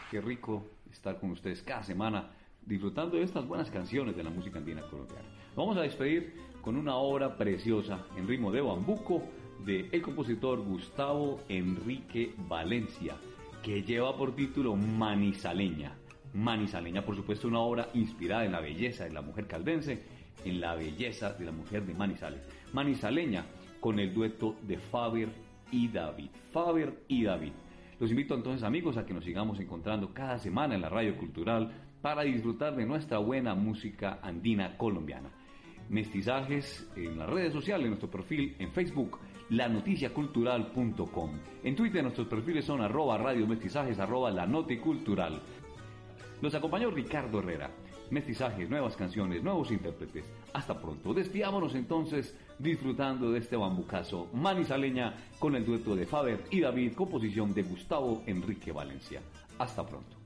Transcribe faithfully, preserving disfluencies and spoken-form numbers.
Qué rico estar con ustedes cada semana disfrutando de estas buenas canciones de la música andina colombiana. Vamos a despedir con una obra preciosa en ritmo de bambuco de el compositor Gustavo Enrique Valencia, que lleva por título Manizaleña. Manizaleña, por supuesto, una obra inspirada en la belleza de la mujer caldense, en la belleza de la mujer de Manizales. Manizaleña, con el dueto de Faber y David. Faber y David. Los invito entonces, amigos, a que nos sigamos encontrando cada semana en la Radio Cultural para disfrutar de nuestra buena música andina colombiana. Mestizajes en las redes sociales, en nuestro perfil en Facebook, la noticia cultural punto com. En Twitter nuestros perfiles son arroba radio mestizajes, arroba la noticultural. Nos acompañó Ricardo Herrera. Mestizajes, nuevas canciones, nuevos intérpretes. Hasta pronto. Despidámonos entonces disfrutando de este bambucazo manizaleña con el dueto de Faber y David, composición de Gustavo Enrique Valencia. Hasta pronto.